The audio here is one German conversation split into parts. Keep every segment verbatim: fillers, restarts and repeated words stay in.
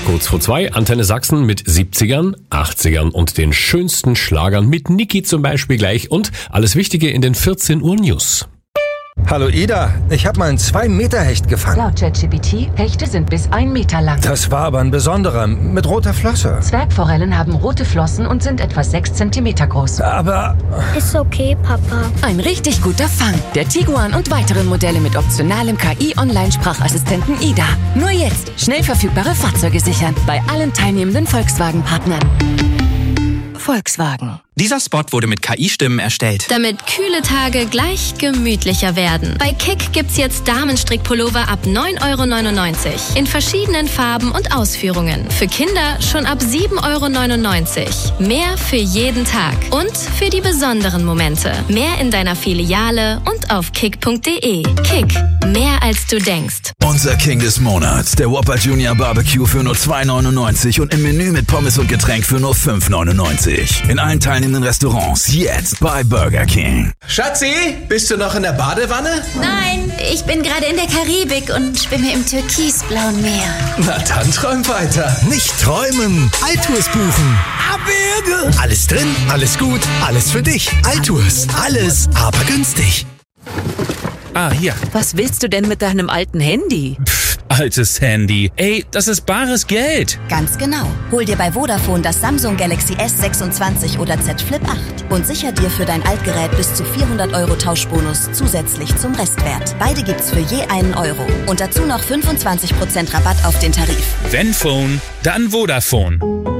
Kurz vor zwei, Antenne Sachsen mit siebzigern, achtzigern und den schönsten Schlagern mit Niki zum Beispiel gleich und alles Wichtige in den vierzehn Uhr News. Hallo Ida, ich habe mal einen zwei Meter Hecht gefangen. Laut ChatGPT, Hechte sind bis ein Meter lang. Das war aber ein besonderer, mit roter Flosse. Zwergforellen haben rote Flossen und sind etwa sechs Zentimeter groß. Aber... Ist okay, Papa. Ein richtig guter Fang. Der Tiguan und weitere Modelle mit optionalem K I-Online-Sprachassistenten Ida. Nur jetzt schnell verfügbare Fahrzeuge sichern. Bei allen teilnehmenden Volkswagen-Partnern. Volkswagen. Dieser Spot wurde mit K I-Stimmen erstellt. Damit kühle Tage gleich gemütlicher werden. Bei Kick gibt's jetzt Damenstrickpullover ab neun Euro neunundneunzig. In verschiedenen Farben und Ausführungen. Für Kinder schon ab sieben Euro neunundneunzig. Mehr für jeden Tag. Und für die besonderen Momente. Mehr in deiner Filiale und auf kick punkt de. Kick. Mehr als du denkst. Unser King des Monats. Der Whopper Junior Barbecue für nur zwei neunundneunzig und im Menü mit Pommes und Getränk für nur fünf neunundneunzig. In allen Teilen in den Restaurants, jetzt bei Burger King. Schatzi, bist du noch in der Badewanne? Nein, ich bin gerade in der Karibik und schwimme im türkisblauen Meer. Na dann träum weiter. Nicht träumen, Altours buchen. Abwürge. Alles drin, alles gut, alles für dich. Altours, alles, aber günstig. Ah, hier. Was willst du denn mit deinem alten Handy? Pff, altes Handy. Ey, das ist bares Geld. Ganz genau. Hol dir bei Vodafone das Samsung Galaxy S sechsundzwanzig oder Z Flip acht und sicher dir für dein Altgerät bis zu vierhundert Euro Tauschbonus zusätzlich zum Restwert. Beide gibt's für je einen Euro. Und dazu noch fünfundzwanzig Prozent Rabatt auf den Tarif. Wenn Phone, dann Vodafone.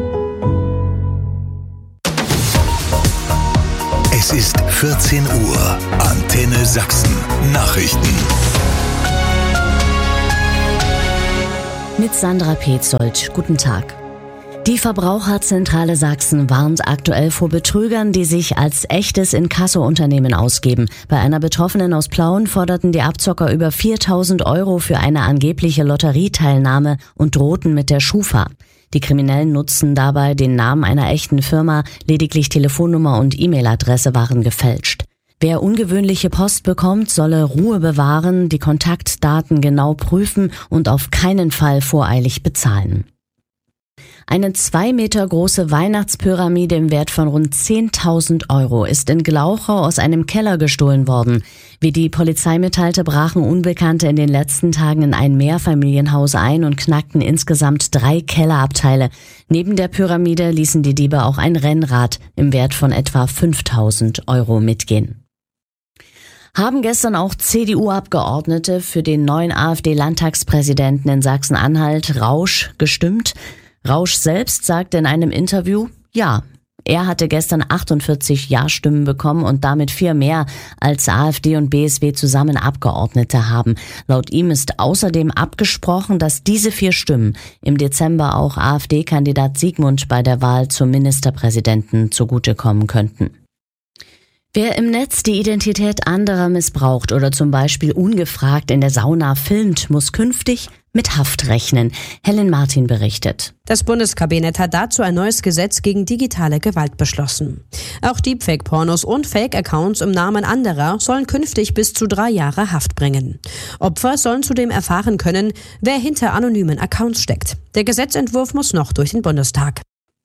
Es ist vierzehn Uhr. Antenne Sachsen. Nachrichten. Mit Sandra Petzold. Guten Tag. Die Verbraucherzentrale Sachsen warnt aktuell vor Betrügern, die sich als echtes Inkasso-Unternehmen ausgeben. Bei einer Betroffenen aus Plauen forderten die Abzocker über viertausend Euro für eine angebliche Lotterieteilnahme und drohten mit der Schufa. Die Kriminellen nutzten dabei den Namen einer echten Firma, lediglich Telefonnummer und E-Mail-Adresse waren gefälscht. Wer ungewöhnliche Post bekommt, solle Ruhe bewahren, die Kontaktdaten genau prüfen und auf keinen Fall voreilig bezahlen. Eine zwei Meter große Weihnachtspyramide im Wert von rund zehntausend Euro ist in Glauchau aus einem Keller gestohlen worden. Wie die Polizei mitteilte, brachen Unbekannte in den letzten Tagen in ein Mehrfamilienhaus ein und knackten insgesamt drei Kellerabteile. Neben der Pyramide ließen die Diebe auch ein Rennrad im Wert von etwa fünftausend Euro mitgehen. Haben gestern auch C D U-Abgeordnete für den neuen AfD-Landtagspräsidenten in Sachsen-Anhalt, Rausch, gestimmt? Rausch selbst sagte in einem Interview, ja, er hatte gestern achtundvierzig Ja-Stimmen bekommen und damit vier mehr, als AfD und B S W zusammen Abgeordnete haben. Laut ihm ist außerdem abgesprochen, dass diese vier Stimmen im Dezember auch AfD-Kandidat Sigmund bei der Wahl zum Ministerpräsidenten zugutekommen könnten. Wer im Netz die Identität anderer missbraucht oder zum Beispiel ungefragt in der Sauna filmt, muss künftig mit Haft rechnen. Helen Martin berichtet. Das Bundeskabinett hat dazu ein neues Gesetz gegen digitale Gewalt beschlossen. Auch Deepfake-Pornos und Fake-Accounts im Namen anderer sollen künftig bis zu drei Jahre Haft bringen. Opfer sollen zudem erfahren können, wer hinter anonymen Accounts steckt. Der Gesetzentwurf muss noch durch den Bundestag.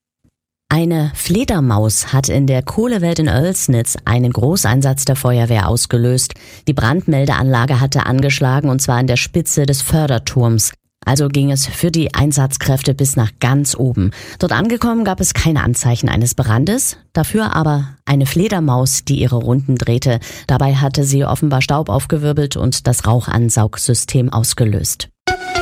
Eine Fledermaus hat in der Kohlewelt in Oelsnitz einen Großeinsatz der Feuerwehr ausgelöst. Die Brandmeldeanlage hatte angeschlagen und zwar an der Spitze des Förderturms. Also ging es für die Einsatzkräfte bis nach ganz oben. Dort angekommen gab es keine Anzeichen eines Brandes, dafür aber eine Fledermaus, die ihre Runden drehte. Dabei hatte sie offenbar Staub aufgewirbelt und das Rauchansaugsystem ausgelöst.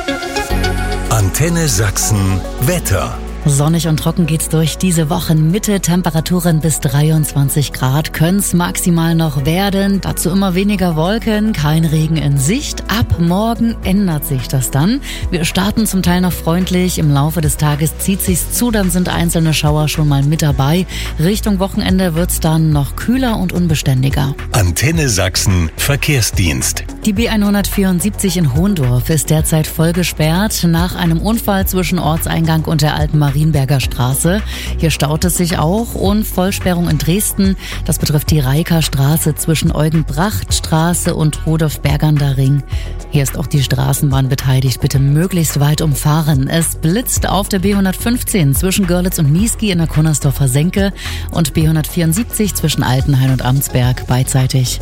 Antenne Sachsen Wetter. Sonnig und trocken geht's durch diese Wochenmitte. Temperaturen bis dreiundzwanzig Grad können's maximal noch werden. Dazu immer weniger Wolken, kein Regen in Sicht. Ab morgen ändert sich das dann. Wir starten zum Teil noch freundlich. Im Laufe des Tages zieht sich's zu, dann sind einzelne Schauer schon mal mit dabei. Richtung Wochenende wird's dann noch kühler und unbeständiger. Antenne Sachsen Verkehrsdienst. Die B hundertvierundsiebzig in Hohendorf ist derzeit voll gesperrt. Nach einem Unfall zwischen Ortseingang und der Alten Marienberger Straße. Hier staut es sich auch und Vollsperrung in Dresden. Das betrifft die Reiker Straße zwischen Eugenbrachtstraße und Rudolf-Bergander Ring. Hier ist auch die Straßenbahn beteiligt. Bitte möglichst weit umfahren. Es blitzt auf der B hundertfünfzehn zwischen Görlitz und Niesky in der Kunnersdorfer Senke und B hundertvierundsiebzig zwischen Altenhain und Amtsberg beidseitig.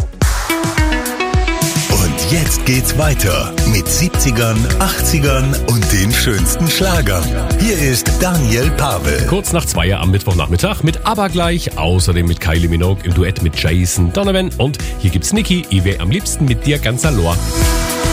Und jetzt geht's weiter mit siebzigern, achtzigern und den schönsten Schlagern. Hier ist Daniel Pavel. Kurz nach zwei am Mittwochnachmittag mit Aber gleich, außerdem mit Kylie Minogue im Duett mit Jason Donovan. Und hier gibt's Nicki, ich wär am liebsten mit dir ganz allein.